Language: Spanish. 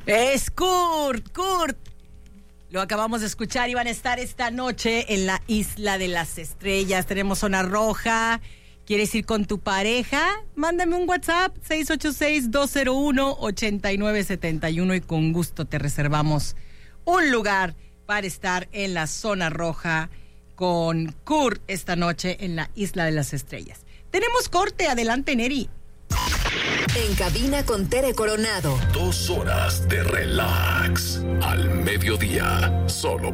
Es Kurt. Lo acabamos de escuchar y van a estar esta noche en la Isla de las Estrellas. Tenemos zona roja. ¿Quieres ir con tu pareja? Mándame un WhatsApp 686-201-8971 y con gusto te reservamos un lugar para estar en la zona roja con Kurt esta noche en la Isla de las Estrellas. Tenemos corte, adelante Neri. En cabina con Tere Coronado. 2 horas de relax al mediodía, solo